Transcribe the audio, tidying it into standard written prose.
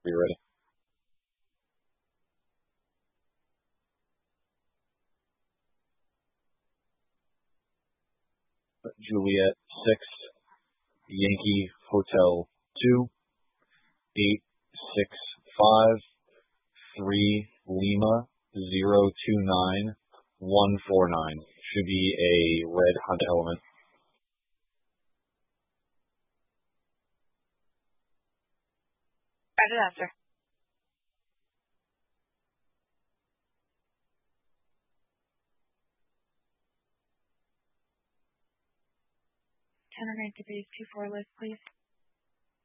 Be ready. Juliet 6, Yankee Hotel 2, 865 3 Lima 029149. Should be a red hunt element. Roger that, sir. 10 or 9 degrees, 2-4 list, please.